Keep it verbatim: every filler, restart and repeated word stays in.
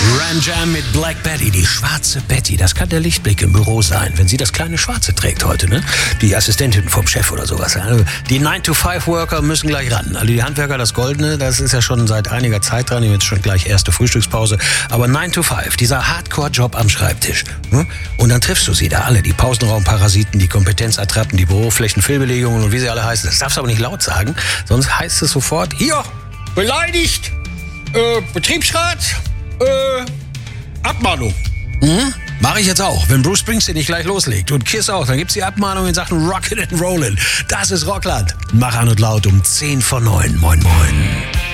Ram Jam mit Black Betty, die schwarze Betty. Das kann der Lichtblick im Büro sein, wenn sie das kleine Schwarze trägt heute, ne? Die Assistentin vom Chef oder sowas. Also die nine to five Worker müssen gleich ran. Also die Handwerker, das Goldene, das ist ja schon seit einiger Zeit dran. Jetzt schon gleich erste Frühstückspause. Aber nine to five, dieser Hardcore-Job am Schreibtisch. Ne? Und dann triffst du sie da alle. Die Pausenraumparasiten, die Kompetenzattrappen, die Büroflächenfehlbelegungen und wie sie alle heißen. Das darfst du aber nicht laut sagen, sonst heißt es sofort, hier, beleidigt, äh, Betriebsrat, äh, Abmahnung. Mhm. Mache ich jetzt auch. Wenn Bruce Springsteen nicht gleich loslegt und Kiss auch, dann gibt's die Abmahnung in Sachen Rockin' and Rollin'. Das ist Rockland. Mach an und laut um zehn vor neun. Moin, moin.